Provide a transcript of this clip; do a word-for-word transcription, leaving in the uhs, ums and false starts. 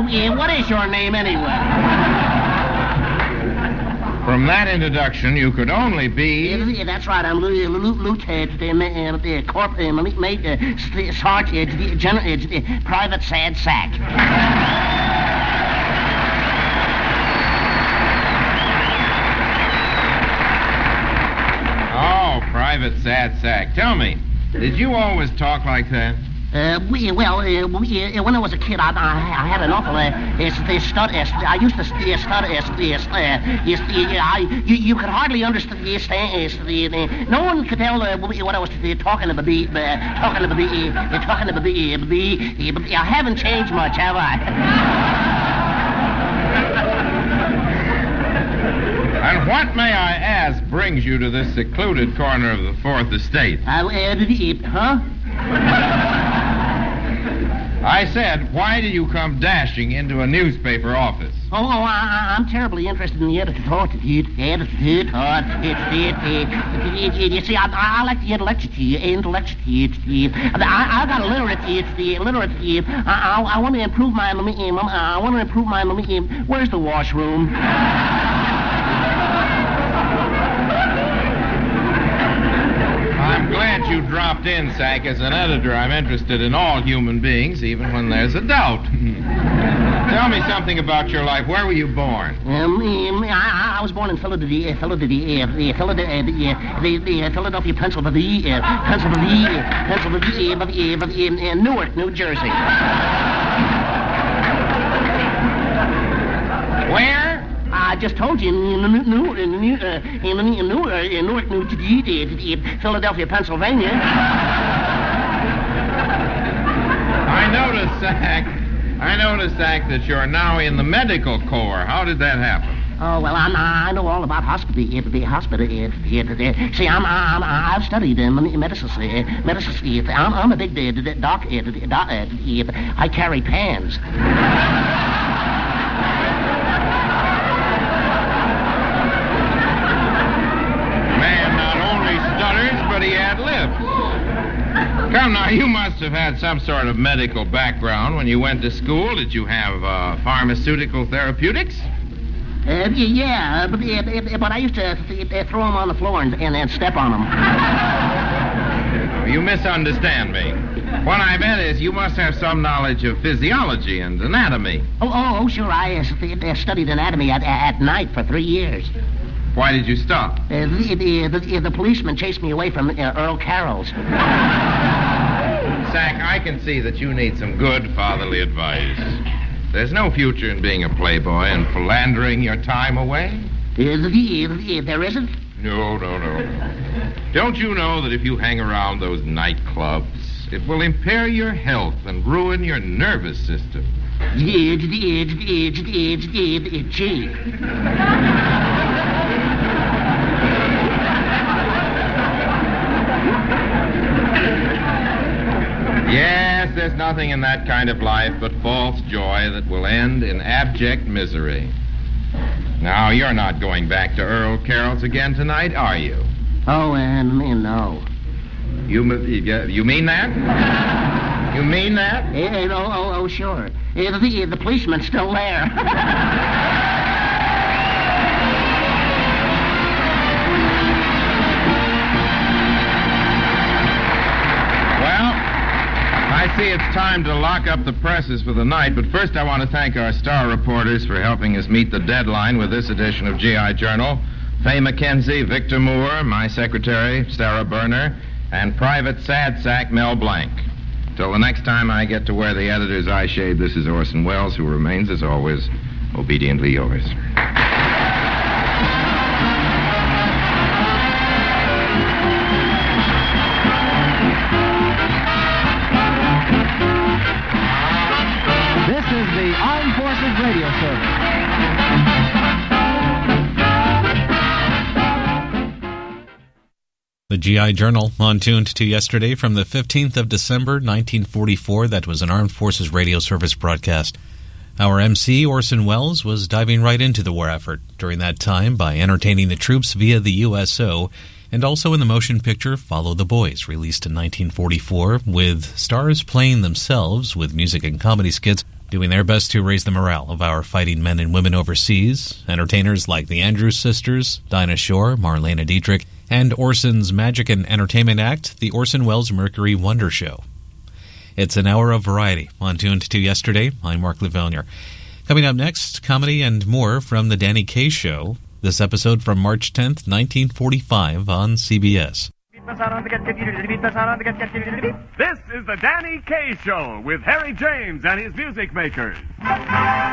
yeah, what is your name anyway? From that introduction, you could only be... Yeah, that's right. I'm Lieutenant, uh, Corp, uh, Major, uh, Sergeant, uh, General, uh, Private Sad Sack. Oh, Private Sad Sack. Tell me, did you always talk like that? Uh, we, well, uh, we, uh, when I was a kid, I, I, I had an awful, uh, uh, stut, uh, I used to uh, stutter, uh, uh, uh, I, you, you could hardly understand, uh, uh, no one could tell uh, what I was uh, talking about, uh, talking about, uh, talking about, uh, uh, I haven't changed much, have I? And what, may I ask, brings you to this secluded corner of the Fourth Estate? Uh, uh, huh? I said, why do you come dashing into a newspaper office? Oh, oh I, I'm terribly interested in the editorial. Editorial. You see, I, I like the intellectual. Intellectual. I, I got illiteracy. It's the illiteracy. I, I, I want to improve my. I want to improve my. Where's the washroom? I'm glad you dropped in, Sack. As an editor, I'm interested in all human beings, even when there's a doubt. Tell me something about your life. Where were you born? Um, I, I was born in Philadelphia, Philadelphia, Philadelphia, Philadelphia, Pennsylvania, Pennsylvania, Pennsylvania, Newark, New Jersey. Where? I just told you in New, in New, uh, in New, uh, in Newark, New Jersey, Philadelphia, Pennsylvania. I noticed, Sack. I noticed, Sack, that you're now in the medical corps. How did that happen? Oh, well, I'm, I know all about hospital. The hospital. See, I'm, I'm, I've studied uh, medicine. Uh, medicine. I'm, I'm a big uh, doc. Uh, doc uh, I carry pans. But he had lips. Come now, you must have had some sort of medical background when you went to school. Did you have uh, pharmaceutical therapeutics? Uh, yeah, but, uh, but I used to uh, throw them on the floor and, and, and step on them. You misunderstand me. What I meant is you must have some knowledge of physiology and anatomy. Oh, oh, oh sure. I uh, studied anatomy at, at night for three years. Why did you stop? Uh, the, the, the, the policeman chased me away from uh, Earl Carroll's. Sack, I can see that you need some good fatherly advice. There's no future in being a playboy and philandering your time away. Uh, the, the, there isn't? No, no, no. Don't you know that if you hang around those nightclubs, it will impair your health and ruin your nervous system? Gee. Yes, there's nothing in that kind of life but false joy that will end in abject misery. Now, you're not going back to Earl Carroll's again tonight, are you? Oh, uh, no. You, you mean that? You mean that? Uh, oh, oh, oh, sure. Uh, the, the policeman's still there. I see it's time to lock up the presses for the night, but first I want to thank our star reporters for helping us meet the deadline with this edition of G I Journal. Faye McKenzie, Victor Moore, my secretary, Sarah Berner, and Private Sad Sack Mel Blanc. Till the next time I get to wear the editor's eye shade, this is Orson Welles, who remains, as always, obediently yours. Radio service. The G I Journal on Tuned to yesterday from the fifteenth of December, nineteen forty-four. That was an Armed Forces Radio Service broadcast. Our M C, Orson Welles, was diving right into the war effort during that time by entertaining the troops via the U S O and also in the motion picture Follow the Boys, released in nineteen forty-four, with stars playing themselves with music and comedy skits doing their best to raise the morale of our fighting men and women overseas. Entertainers like the Andrews Sisters, Dinah Shore, Marlena Dietrich, and Orson's Magic and Entertainment Act, the Orson Welles Mercury Wonder Show. It's an hour of variety on Tuned to Yesterday. I'm Mark Lavonier. Coming up next, comedy and more from The Danny Kaye Show. This episode from March tenth, nineteen forty-five on C B S. This is The Danny Kaye Show with Harry James and his Music Makers.